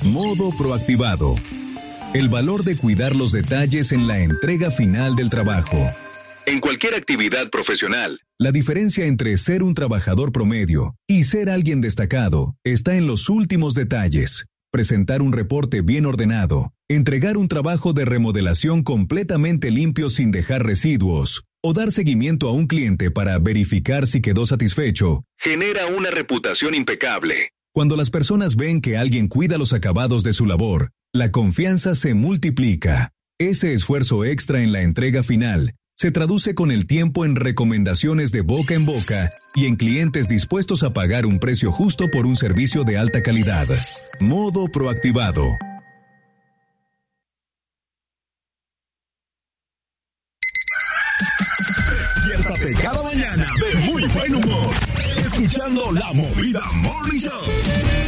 Modo proactivado. El valor de cuidar los detalles en la entrega final del trabajo. En cualquier actividad profesional, la diferencia entre ser un trabajador promedio y ser alguien destacado está en los últimos detalles. Presentar un reporte bien ordenado, entregar un trabajo de remodelación completamente limpio sin dejar residuos, o dar seguimiento a un cliente para verificar si quedó satisfecho, genera una reputación impecable. Cuando las personas ven que alguien cuida los acabados de su labor, la confianza se multiplica. Ese esfuerzo extra en la entrega final se traduce con el tiempo en recomendaciones de boca en boca y en clientes dispuestos a pagar un precio justo por un servicio de alta calidad. Modo proactivado. Despiértate cada mañana de muy buen humor, escuchando La Movida Morning Show.